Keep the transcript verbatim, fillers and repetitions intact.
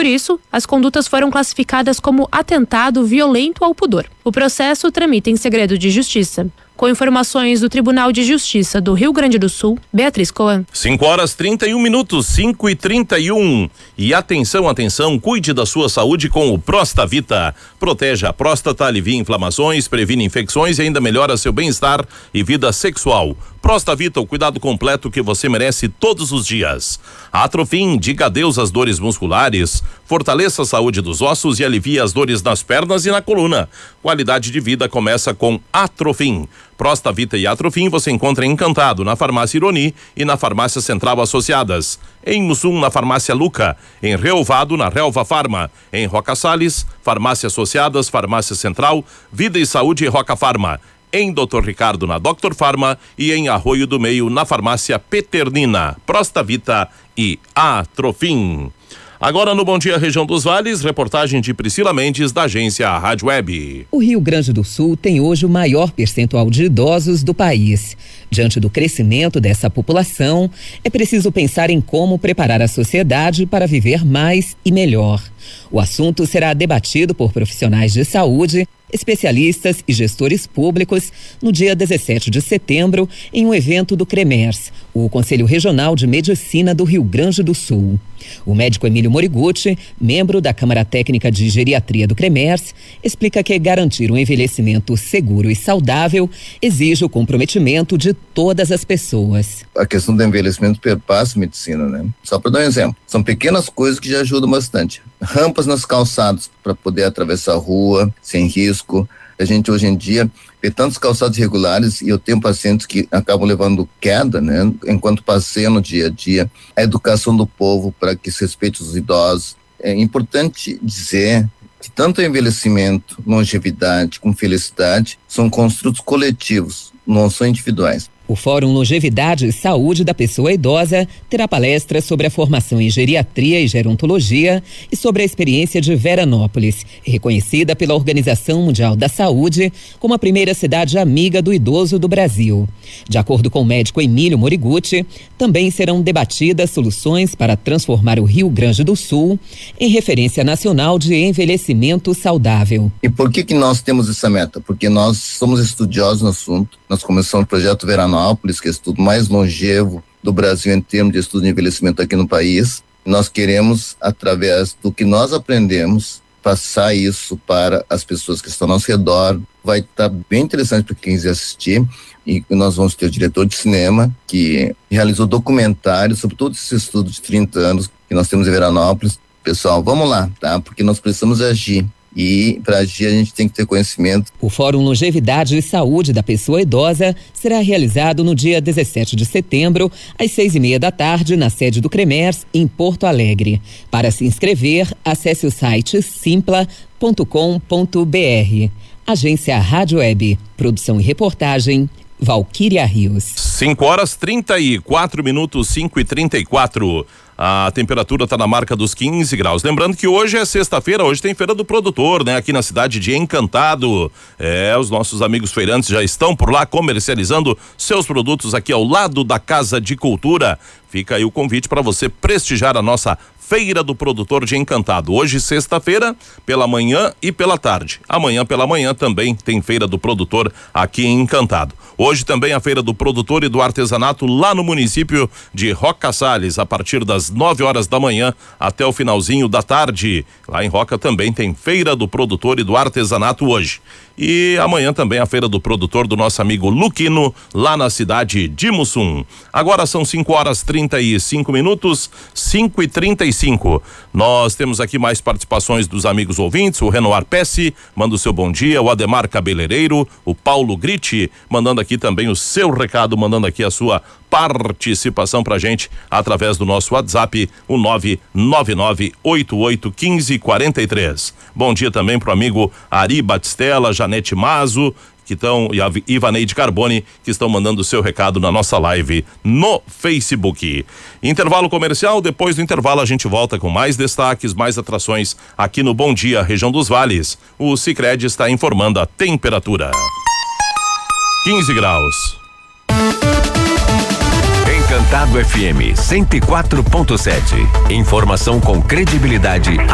Por isso, as condutas foram classificadas como atentado violento ao pudor. O processo tramita em segredo de justiça. Com informações do Tribunal de Justiça do Rio Grande do Sul, Beatriz Coan. cinco horas trinta e um minutos, cinco e trinta e um. E atenção, atenção, cuide da sua saúde com o Prostavita. Proteja a próstata, alivia inflamações, previne infecções e ainda melhora seu bem-estar e vida sexual. Prostavita, o cuidado completo que você merece todos os dias. Atrofim, diga adeus às dores musculares, fortaleça a saúde dos ossos e alivia as dores nas pernas e na coluna. Qualidade de vida começa com Atrofim. Prostavita e Atrofim você encontra em Encantado, na Farmácia Ironi e na Farmácia Central Associadas. Em Mussum, na Farmácia Luca. Em Relvado, na Relva Farma. Em Roca Salles, Farmácia Associadas, Farmácia Central, Vida e Saúde e Roca Farma. Em doutor Ricardo, na doutor Farma e em Arroio do Meio, na Farmácia Peternina. Prostavita e Atrofim. Agora no Bom Dia Região dos Vales, reportagem de Priscila Mendes, da agência Rádio Web. O Rio Grande do Sul tem hoje o maior percentual de idosos do país. Diante do crescimento dessa população, é preciso pensar em como preparar a sociedade para viver mais e melhor. O assunto será debatido por profissionais de saúde, especialistas e gestores públicos no dia dezessete de setembro em um evento do CREMERS, o Conselho Regional de Medicina do Rio Grande do Sul. O médico Emílio Morigutti, membro da Câmara Técnica de Geriatria do CREMERS, explica que garantir um envelhecimento seguro e saudável exige o comprometimento de todas as pessoas. A questão do envelhecimento perpassa a medicina, né? Só para dar um exemplo, são pequenas coisas que já ajudam bastante. Rampas nas calçadas para poder atravessar a rua sem risco. A gente hoje em dia vê tantos calçados irregulares e eu tenho pacientes que acabam levando queda, né? Enquanto passeiam no dia a dia. A educação do povo para que se respeite os idosos. É importante dizer que tanto envelhecimento, longevidade como felicidade são construtos coletivos, não são individuais. O Fórum Longevidade e Saúde da Pessoa Idosa terá palestras sobre a formação em geriatria e gerontologia e sobre a experiência de Veranópolis, reconhecida pela Organização Mundial da Saúde como a primeira cidade amiga do idoso do Brasil. De acordo com o médico Emílio Morigutti, também serão debatidas soluções para transformar o Rio Grande do Sul em referência nacional de envelhecimento saudável. E por que que nós temos essa meta? Porque nós somos estudiosos no assunto. Nós começamos o projeto Veranópolis, que é o estudo mais longevo do Brasil em termos de estudo de envelhecimento aqui no país. Nós queremos, através do que nós aprendemos, passar isso para as pessoas que estão ao nosso redor. Vai estar bem interessante para quem quiser assistir. E nós vamos ter o diretor de cinema, que realizou documentário sobre todo esse estudo de trinta anos que nós temos em Veranópolis. Pessoal, vamos lá, tá? Porque nós precisamos agir. E para agir a gente tem que ter conhecimento. O Fórum Longevidade e Saúde da Pessoa Idosa será realizado no dia dezessete de setembro, às seis e meia da tarde, na sede do CREMERS, em Porto Alegre. Para se inscrever, acesse o site simpla ponto com ponto br. Agência Rádio Web. Produção e reportagem, Valquíria Rios. cinco horas trinta e quatro minutos, cinco e trinta e quatro. A temperatura está na marca dos quinze graus. Lembrando que hoje é sexta-feira, hoje tem Feira do Produtor, né? Aqui na cidade de Encantado. É, os nossos amigos feirantes já estão por lá comercializando seus produtos aqui ao lado da Casa de Cultura. Fica aí o convite para você prestigiar a nossa Feira do Produtor de Encantado. Hoje, sexta-feira, pela manhã e pela tarde. Amanhã pela manhã também tem Feira do Produtor aqui em Encantado. Hoje também a Feira do Produtor e do Artesanato lá no município de Roca Salles, a partir das nove horas da manhã até o finalzinho da tarde. Lá em Roca também tem Feira do Produtor e do Artesanato hoje. E amanhã também a Feira do Produtor do nosso amigo Luquino, lá na cidade de Mussum. Agora são cinco horas trinta e cinco minutos, cinco e trinta e cinco. Nós temos aqui mais participações dos amigos ouvintes. O Renoir Pesce manda o seu bom dia, o Ademar Cabeleireiro, o Paulo Gritti mandando aqui também o seu recado, mandando aqui a sua participação pra gente através do nosso WhatsApp, o nove nove nove oito oito um cinco quatro três. Bom dia também pro amigo Ari Batistella, Janete Mazo, que estão, e a Ivaneide Carboni, que estão mandando o seu recado na nossa live no Facebook. Intervalo comercial, depois do intervalo a gente volta com mais destaques, mais atrações aqui no Bom Dia Região dos Vales. O Sicredi está informando a temperatura. quinze graus. Encantado F M cento e quatro ponto sete. Informação com credibilidade